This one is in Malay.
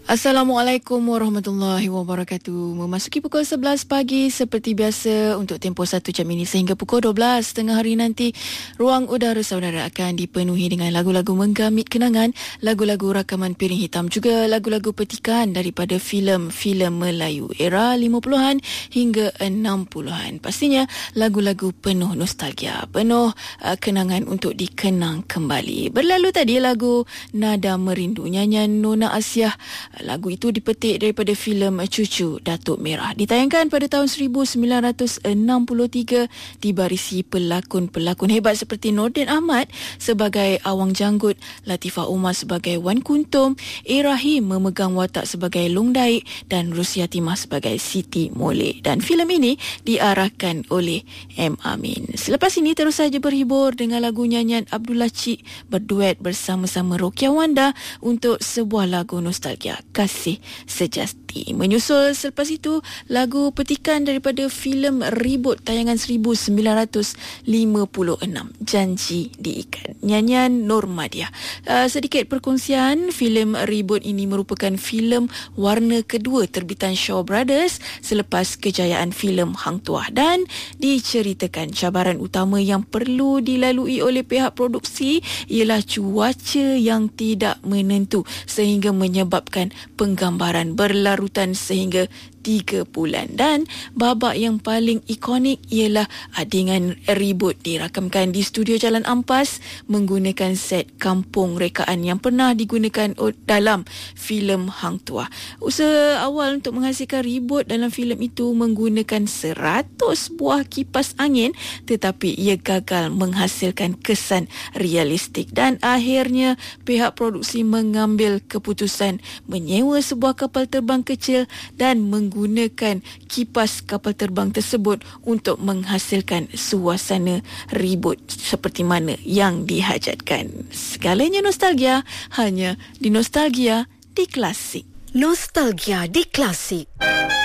Assalamualaikum warahmatullahi wabarakatuh. Memasuki pukul 11 pagi seperti biasa untuk tempoh 1 jam ini sehingga pukul 12 tengah hari nanti, ruang udara saudara akan dipenuhi dengan lagu-lagu menggamit kenangan, lagu-lagu rakaman piring hitam, juga lagu-lagu petikan daripada filem-filem Melayu era 50-an hingga 60-an. Pastinya lagu-lagu penuh nostalgia, penuh kenangan untuk dikenang kembali. Berlalu tadi lagu Nada Merindu, nyanyian Nona Asyah. Lagu itu dipetik daripada filem Cucu Datuk Merah. Ditayangkan pada tahun 1963, dibarisi pelakon-pelakon hebat seperti Nordin Ahmad sebagai Awang Janggut, Latifah Umar sebagai Wan Kuntum, A. Rahim memegang watak sebagai Long Daik dan Rusyatimah sebagai Siti Molek. Dan filem ini diarahkan oleh M. Amin. Selepas ini terus saja berhibur dengan lagu nyanyian Abdullah Cik berduet bersama-sama Rokia Wanda untuk sebuah lagu nostalgia, Kasih Sejati. Menyusul selepas itu lagu petikan daripada filem Ribut tayangan 1956, Janji Diikat, nyanyian Nur Madiah. Sedikit perkongsian, filem Ribut ini merupakan filem warna kedua terbitan Shaw Brothers selepas kejayaan filem Hang Tuah, dan diceritakan cabaran utama yang perlu dilalui oleh pihak produksi ialah cuaca yang tidak menentu sehingga menyebabkan penggambaran berlarutan sehingga 3 bulan. Dan babak yang paling ikonik ialah adegan Ribut dirakamkan di studio Jalan Ampas menggunakan set kampung rekaan yang pernah digunakan dalam filem Hang Tuah. Usaha awal untuk menghasilkan Ribut dalam filem itu menggunakan 100 buah kipas angin, tetapi ia gagal menghasilkan kesan realistik dan akhirnya pihak produksi mengambil keputusan menyewa sebuah kapal terbang kecil dan menggunakan kipas kapal terbang tersebut untuk menghasilkan suasana ribut seperti mana yang dihajatkan. Segalanya nostalgia, hanya di Nostalgia di Klasik. Nostalgia di Klasik.